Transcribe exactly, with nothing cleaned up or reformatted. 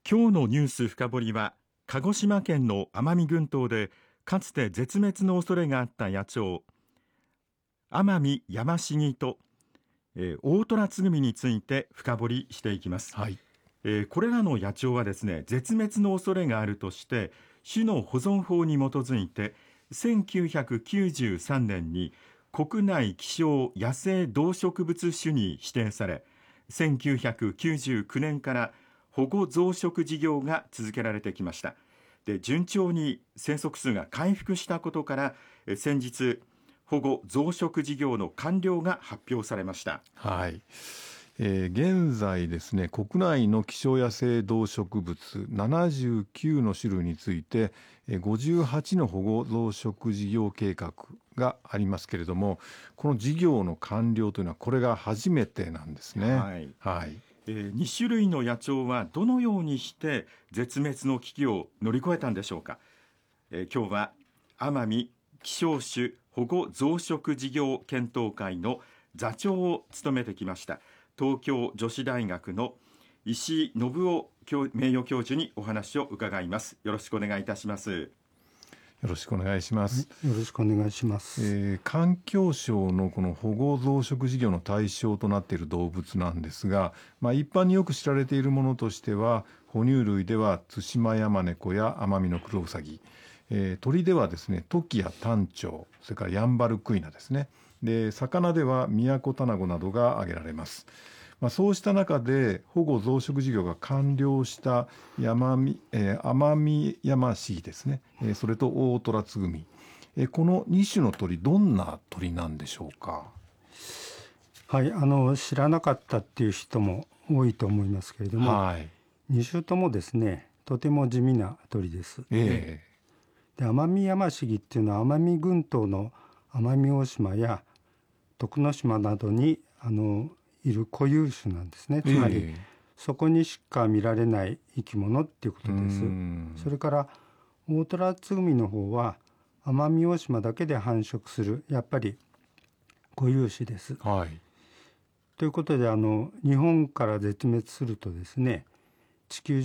今日のニュース深掘りは、鹿児島県の奄美群島でかつて絶滅の恐れがあった野鳥アマミヤマシギと、えー、オオトラツグミについて深掘りしていきます、 はい。 えー、これらの野鳥はですね、絶滅の恐れがあるとして種の保存法に基づいてせんきゅうひゃくきゅうじゅうさんねんに国内希少野生動植物種に指定され、せんきゅうひゃくきゅうじゅうきゅうねんから保護増殖事業が続けられてきました。で、順調に生息数が回復したことから、え先日保護増殖事業の完了が発表されました。 はい。えー、現在ですね、国内の希少野生動植物ななじゅうきゅうの種類についてごじゅうはちの保護増殖事業計画がありますけれども、この事業の完了というのはこれが初めてなんですね。 はい、 はい。 えー、に種類の野鳥はどのようにして絶滅の危機を乗り越えたんでしょうか。えー、今日は奄美希少種保護増殖事業検討会の座長を務めてきました東京女子大学の石井信夫名誉教授にお話を伺います。よろしくお願いいたします。 よろしくお願いします。 よろしくお願いします。 えー、環境省のこの保護増殖事業の対象となっている動物なんですが、まあ、一般によく知られているものとしては、哺乳類ではツシマヤマネコやアマミノクロウサギ、えー、鳥ではですねトキやタンチョウ、それからヤンバルクイナですね。で、魚ではミヤコタナゴなどが挙げられます。まあ、そうした中で保護増殖事業が完了したヤマミ、えー、アマミヤマシギですね、えー、それとオオトラツグミ、えー、このに種の鳥、どんな鳥なんでしょうか。 はい、あの知らなかったっていう人も多いと思いますけれども、 はい、 に種ともですねとても地味な鳥です。 えー、でアマミヤマシギっていうのは奄美群島の奄美大島や徳之島などにあのいる固有種なんですね。つまり、えー、そこにしか見られない生き物っていうことです。それからオオトラツグミの方は奄美大島だけで繁殖するやっぱり固有種です。 はい。 ということであの日本から絶滅するとですね、地球